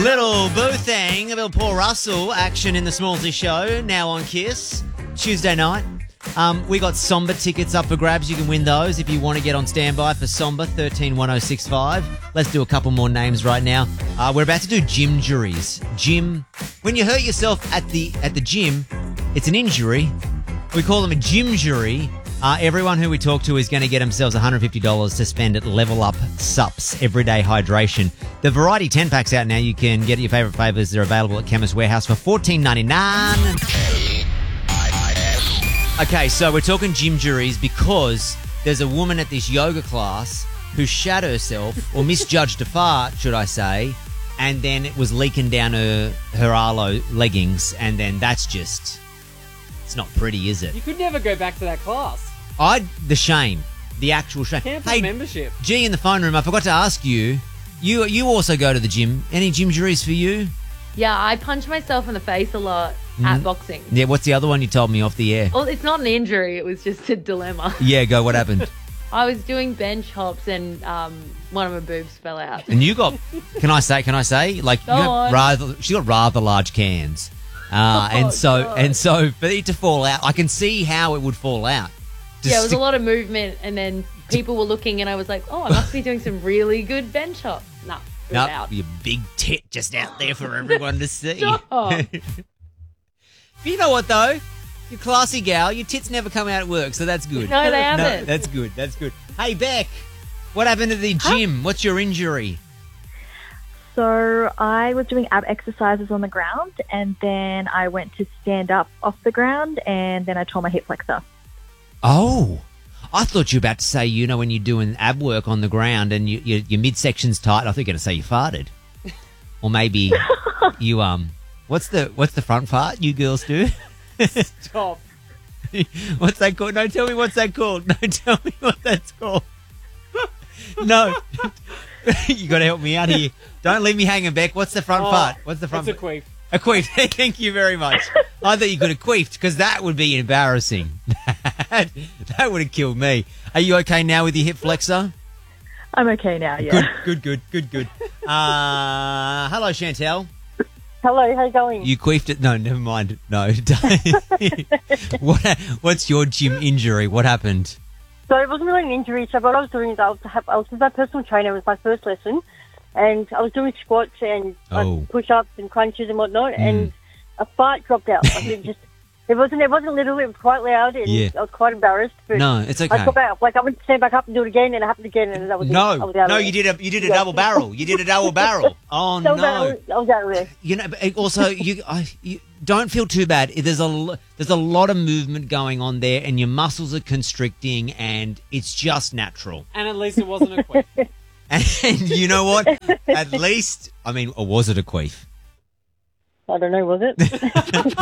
Little Boothang, a little Paul Russell action in the Smallsy Show, now on Kiss, Tuesday night. We got Somber tickets up for grabs. You can win those if you want to get on standby for Somber, 131065. Let's do a couple more names right now. We're about to do gym juries. Gym. When you hurt yourself at the gym, it's an injury. We call them a gym jury. Everyone who we talk to is going to get themselves $150 to spend at Level Up Sups Everyday Hydration. The Variety 10-pack's out now. You can get your favourite flavours. They're available at Chemist Warehouse for $14.99. Okay, so we're talking gym juries because there's a woman at this yoga class who shat herself, or misjudged a fart, should I say, and then it was leaking down her Arlo leggings, and then that's just... It's not pretty, is it? You could never go back to that class. The shame. The actual shame. Cancel membership. G in the phone room, I forgot to ask you. You also go to the gym. Any gym juries for you? Yeah, I punch myself in the face a lot at boxing. Yeah, what's the other one you told me off the air? Well, it's not an injury. It was just a dilemma. Yeah, go. What happened? I was doing bench hops and one of my boobs fell out. And you got... Can I say? Like, she got rather large cans. And so for it to fall out, I can see how it would fall out. Yeah, it was a lot of movement, and then people were looking, and I was like, oh, I must be doing some really good bench hops. Nah, out. Your big tit just out there for everyone to see. Stop. You know what, though? You're a classy gal. Your tits never come out at work, so that's good. No, they haven't. That's good. Hey, Beck, what happened to the gym? What's your injury? So I was doing ab exercises on the ground, and then I went to stand up off the ground, and then I tore my hip flexor. Oh, I thought you were about to say, when you're doing ab work on the ground and your midsection's tight, I thought you were going to say you farted. Or maybe you, what's the front part you girls do? Stop. What's that called? No, tell me what's that called. No, tell me what that's called. No. You got to help me out here. Don't leave me hanging, Beck. What's the front part? What's the front? It's a queef. A queef. Thank you very much. I thought you could have queefed because that would be embarrassing. That would have killed me. Are you okay now with your hip flexor? I'm okay now, yeah. Good. Hello, Chantel. Hello, how you going? You queefed it? No, never mind. No. What's your gym injury? What happened? So it wasn't really an injury. So what I was doing is I was with my personal trainer. It was my first lesson. And I was doing squats and push-ups and crunches and whatnot. And a fart dropped out. It wasn't little. It was quite loud. And I was quite embarrassed. But no, it's okay. I got back, I went to stand back up and do it again, and it happened again. And that was you did a double barrel. You did a double barrel. Oh, no. I was out of there. But also, you don't feel too bad. There's a lot of movement going on there, and your muscles are constricting, and it's just natural. And at least it wasn't a queef. And you know what? At least, or was it a queef? I don't know, was it?